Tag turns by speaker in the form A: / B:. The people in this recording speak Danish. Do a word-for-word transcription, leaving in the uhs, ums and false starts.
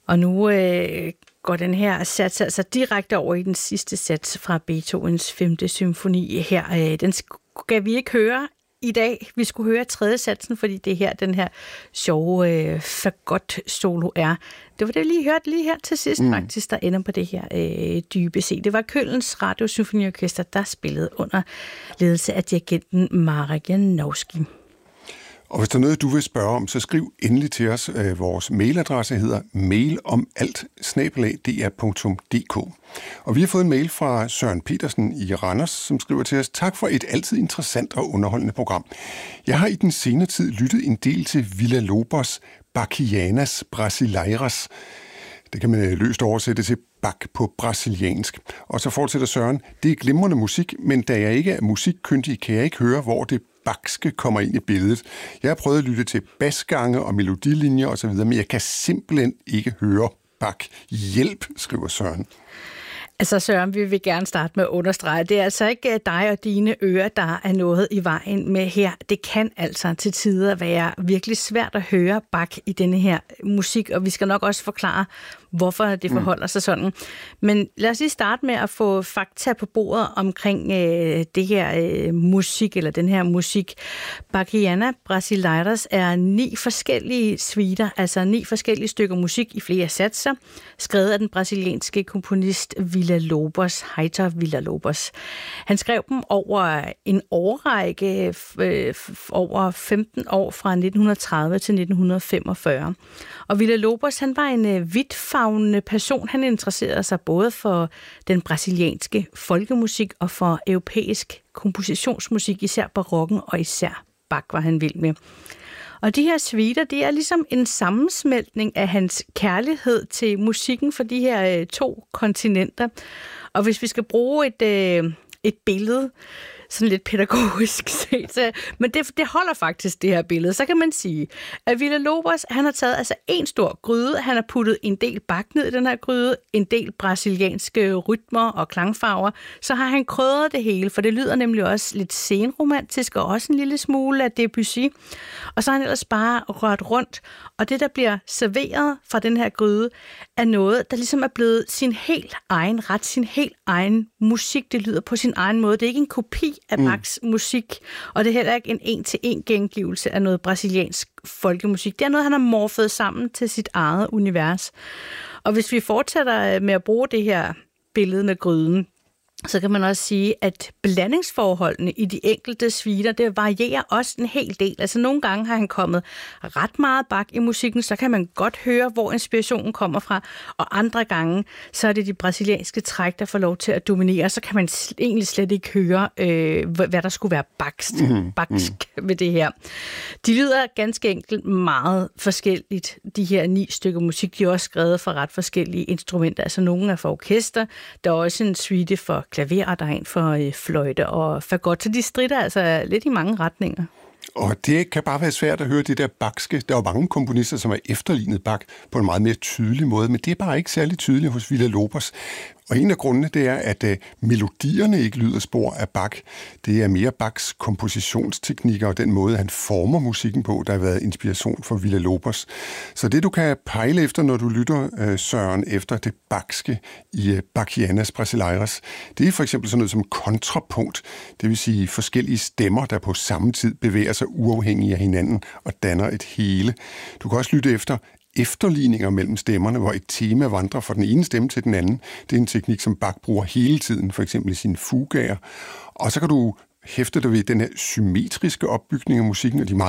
A: Og nu øh, går den her sats altså direkte over i den sidste sats fra Beethovens femte symfoni her. Øh, den skal vi ikke høre i dag. Vi skulle høre tredje satsen, fordi det er her, den her sjove øh, fagot-solo er. Det var det, lige hørte lige her til sidst, mm. faktisk, der ender på det her øh, dybe C. Det var Kølns Radiosymfoniorkester, der spillede under ledelse af dirigenten Marek Janowski.
B: Og hvis der er noget, du vil spørge om, så skriv endelig til os. Vores mailadresse hedder mailomalt snabel-a d r punktum d k. Og vi har fået en mail fra Søren Petersen i Randers, som skriver til os: Tak for et altid interessant og underholdende program. Jeg har i den senere tid lyttet en del til Villa-Lobos Bachianas Brasileiras. Det kan man løst oversætte til Bach på brasiliansk. Og så fortsætter Søren: Det er glimrende musik, men da jeg ikke er musikkyndig, kan jeg ikke høre, hvor det Bachske kommer ind i billedet. Jeg har prøvet at lytte til basgange og melodilinjer osv., men jeg kan simpelthen ikke høre Bach. Hjælp, skriver Søren.
A: Altså Søren, vi vil gerne starte med at understrege, det er altså ikke dig og dine ører, der er noget i vejen med her. Det kan altså til tider være virkelig svært at høre Bach i denne her musik, og vi skal nok også forklare, hvorfor det forholder sig sådan. Men lad os lige starte med at få fakta på bordet omkring øh, det her øh, musik, eller den her musik. Bachiana Brasileiras er ni forskellige suiter, altså ni forskellige stykker musik i flere satser, skrevet af den brasilianske komponist Villa-Lobos, Heitor Villa-Lobos. Han skrev dem over en årrække, øh, over femten år, fra nitten tredive til nitten femogfyrre. Og Villa-Lobos, han var en øh, vidtfavnende person. Han interesserede sig både for den brasilianske folkemusik og for europæisk kompositionsmusik, især barokken og især Bach var han vild med. Og de her suiter, det er ligesom en sammensmeltning af hans kærlighed til musikken for de her øh, to kontinenter. Og hvis vi skal bruge et, øh, et billede, sådan lidt pædagogisk set, så, men det, det holder faktisk, det her billede. Så kan man sige, at Villa-Lobos, han har taget altså en stor gryde, han har puttet en del Bach ned i den her gryde, en del brasilianske rytmer og klangfarver, så har han krydret det hele, for det lyder nemlig også lidt senromantisk, og også en lille smule af Debussy. Og så har han ellers bare rørt rundt, og det, der bliver serveret fra den her gryde, er noget, der ligesom er blevet sin helt egen ret, sin helt egen musik. Det lyder på sin egen måde. Det er ikke en kopi af Bachs mm. musik, og det er heller ikke en en-til-en gengivelse af noget brasiliansk folkemusik. Det er noget, han har morfet sammen til sit eget univers. Og hvis vi fortsætter med at bruge det her billede med gryden, så kan man også sige, at blandingsforholdene i de enkelte suiter, det varierer også en hel del. Altså nogle gange har han kommet ret meget Bach i musikken, så kan man godt høre, hvor inspirationen kommer fra, og andre gange, så er det de brasilianske træk, der får lov til at dominere, så kan man egentlig slet ikke høre, øh, hvad der skulle være Bachsk, mm-hmm. Bachsk ved det her. De lyder ganske enkelt meget forskelligt, de her ni stykker musik. De er også skrevet for ret forskellige instrumenter. Altså nogle er for orkester, der er også en suite for klaver, og der er en for øh, fløjte og fagot, så de stritter altså lidt i mange retninger.
B: Og det kan bare være svært at høre det der Bachske. Der er jo mange komponister, som har efterlignet Bach på en meget mere tydelig måde, men det er bare ikke særlig tydeligt hos Villa-Lobos. Og en af grundene, det er, at uh, melodierne ikke lyder spor af Bach. Det er mere Bachs kompositionsteknikker og den måde, han former musikken på, der har været inspiration for Villa-Lobos. Så det, du kan pejle efter, når du lytter, uh, Søren, efter det Bachske i uh, Bachianas Brasileiras, det er for eksempel sådan noget som kontrapunkt, det vil sige forskellige stemmer, der på samme tid bevæger sig uafhængigt af hinanden og danner et hele. Du kan også lytte efter efterligninger mellem stemmerne, hvor et tema vandrer fra den ene stemme til den anden. Det er en teknik, som Bach bruger hele tiden, for eksempel i sine fugaer. Og så kan du hæfte dig ved den her symmetriske opbygning af musikken og de meget